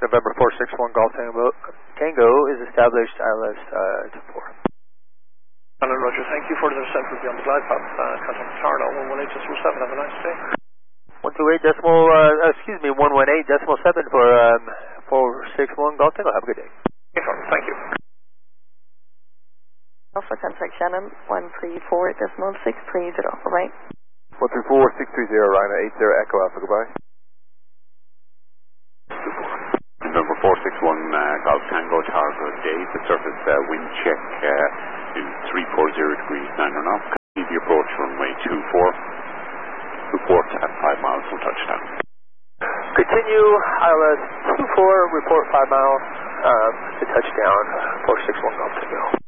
November 461 Golf Tango is established, ILS 24. Roger, thank you for the descent will be on the glide path, contact Tower 118.7, have a nice day. 128 decimal, 118.7 for 461 Golf Tango, have a good day. Thank you. Alpha contact Shannon 134.630, right? 134.630, Rhino 80 Echo Alpha, goodbye. November 461 Golf Tango Tower, good day. The surface wind check to 340 degrees 9 knots. Easy approach runway 24. Report at 5 miles from touchdown. Continue, ILS 24, report 5 miles to touchdown, 461 Golf Tango.